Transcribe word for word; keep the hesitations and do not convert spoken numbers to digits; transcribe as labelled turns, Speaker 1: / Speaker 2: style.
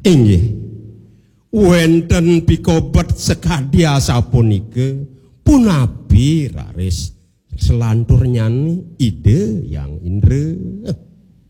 Speaker 1: Inggih. Wonten pikobet sekadya sapunika punapi raris selantur nyanyi ide yang indre.